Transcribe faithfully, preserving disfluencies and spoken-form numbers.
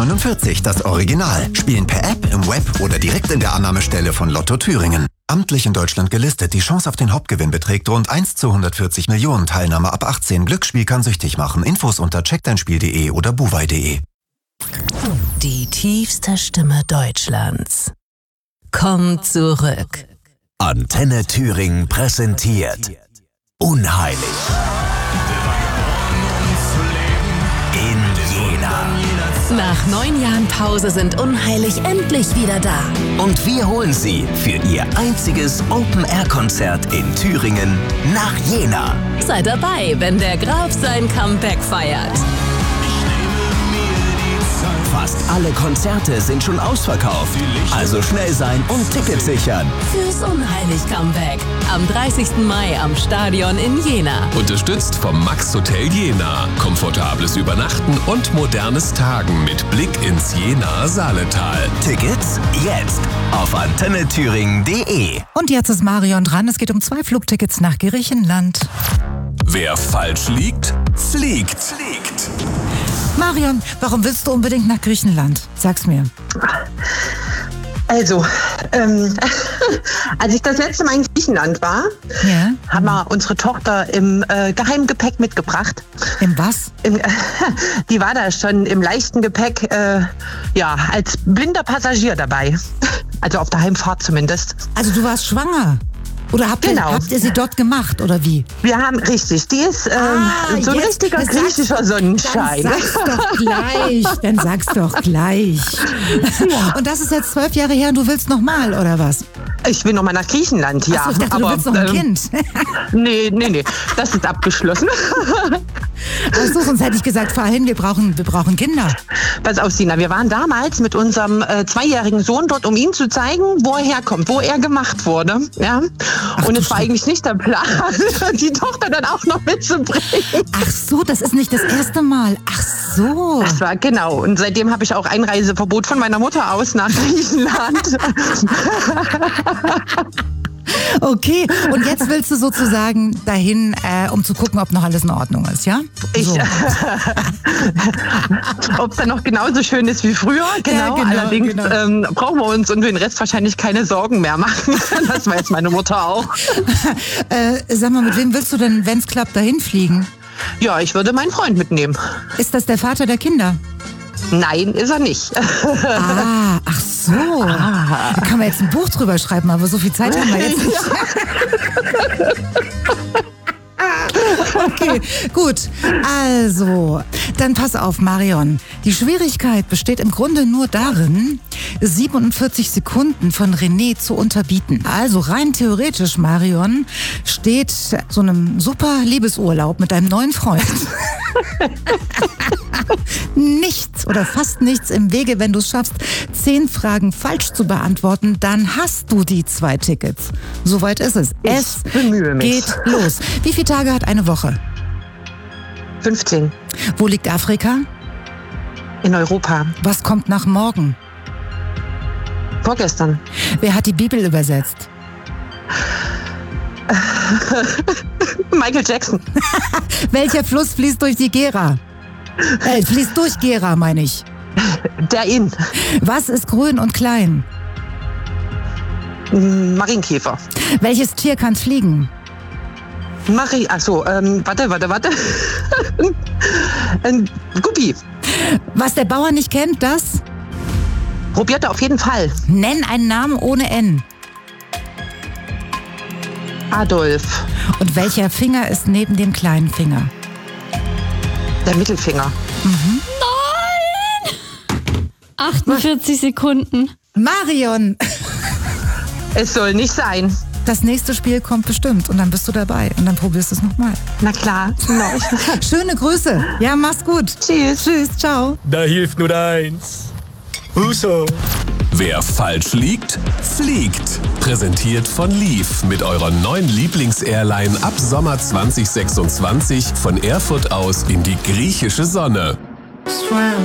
neunundvierzig, das Original. Spielen per App, im Web oder direkt in der Annahmestelle von Lotto Thüringen. Amtlich in Deutschland gelistet, die Chance auf den Hauptgewinn beträgt rund eins zu hundertvierzig Millionen. Teilnahme ab achtzehn. Glücksspiel kann süchtig machen. Infos unter check dein spiel punkt de oder buwei punkt de. Die tiefste Stimme Deutschlands kommt zurück. Antenne Thüringen präsentiert Unheilig. In Jena. Nach neun Jahren Pause sind Unheilig endlich wieder da. Und wir holen sie für ihr einziges Open-Air-Konzert in Thüringen nach Jena. Seid dabei, wenn der Graf sein Comeback feiert. Fast alle Konzerte sind schon ausverkauft. Also schnell sein und Tickets sichern. Fürs Unheilig-Comeback. Am dreißigsten Mai am Stadion in Jena. Unterstützt vom Max Hotel Jena. Komfortables Übernachten und modernes Tagen mit Blick ins Jenaer Saaletal. Tickets jetzt auf antenne thüringen punkt de. Und jetzt ist Marion dran. Es geht um zwei Flugtickets nach Griechenland. Wer falsch liegt, fliegt. Fliegt. Marion, warum willst du unbedingt nach Griechenland? Sag's mir. Also, ähm, als ich das letzte Mal in Griechenland war, Ja. haben wir unsere Tochter im äh, Geheimgepäck mitgebracht. Im was? Im, äh, die war da schon im leichten Gepäck, äh, ja, als blinder Passagier dabei. Also auf der Heimfahrt zumindest. Also du warst schwanger? Oder habt ihr, Genau. habt ihr sie dort gemacht, oder wie? Wir haben, richtig, die ist ähm, Ah, so ein jetzt richtiger sag's- griechischer Sonnenschein. Dann sag's doch gleich. Dann sag's doch gleich. Und das ist jetzt zwölf Jahre her und du willst noch mal, oder was? Ich will noch mal nach Griechenland, ja. Achso, ich dachte, aber, du willst noch ein ähm, Kind. Nee, nee, nee, das ist abgeschlossen. Achso, sonst hätte ich gesagt, fahr hin, wir brauchen, wir brauchen Kinder. Pass auf, Sina, wir waren damals mit unserem äh, zweijährigen Sohn dort, um ihm zu zeigen, wo er herkommt, wo er gemacht wurde. Ja? Ach, Und du es war Schreck. eigentlich nicht der Plan, die Tochter dann auch noch mitzubringen. Ach so, das ist nicht das erste Mal. Ach so. Das war genau. Und seitdem habe ich auch Einreiseverbot von meiner Mutter aus nach Griechenland. Okay, und jetzt willst du sozusagen dahin, äh, um zu gucken, ob noch alles in Ordnung ist, ja? Ich, So. Ob es dann noch genauso schön ist wie früher, genau. Ja, genau, Allerdings genau. Ähm, brauchen wir uns um den Rest wahrscheinlich keine Sorgen mehr machen. Das weiß meine Mutter auch. Äh, sag mal, mit wem willst du denn, wenn es klappt, dahin fliegen? Ja, ich würde meinen Freund mitnehmen. Ist das der Vater der Kinder? Nein, ist er nicht. Ah, ach so. Da kann man jetzt ein Buch drüber schreiben, aber so viel Zeit haben wir jetzt nicht. Okay, gut. Also, dann pass auf, Marion. Die Schwierigkeit besteht im Grunde nur darin, siebenundvierzig Sekunden von René zu unterbieten. Also rein theoretisch, Marion, steht so einem super Liebesurlaub mit deinem neuen Freund nichts oder fast nichts im Wege, wenn du es schaffst, zehn Fragen falsch zu beantworten, dann hast du die zwei Tickets. Soweit ist es. Ich es bemühe mich. geht los. Wie viele Tage hat eine Woche? fünfzehn. Wo liegt Afrika? In Europa. Was kommt nach morgen? Vorgestern. Wer hat die Bibel übersetzt? Michael Jackson. Welcher Fluss fließt durch die Gera? Äh, fließt durch Gera, meine ich. Der Inn. Was ist grün und klein? Marienkäfer. Welches Tier kann fliegen? Marie, achso, ähm, warte, warte, warte. Ein Guppi. Was der Bauer nicht kennt, das? Probiert er auf jeden Fall. Nenn einen Namen ohne N. Adolf. Und welcher Finger ist neben dem kleinen Finger? Der Mittelfinger. achtundvierzig Sekunden. Marion! Es soll nicht sein. Das nächste Spiel kommt bestimmt und dann bist du dabei und dann probierst du es nochmal. Na klar. Genau. Schöne Grüße. Ja, mach's gut. Tschüss. Tschüss, ciao. Da hilft nur eins. Huso. Wer falsch liegt, fliegt. Präsentiert von Leaf mit eurer neuen Lieblings-Airline ab Sommer zwanzig sechsundzwanzig von Erfurt aus in die griechische Sonne.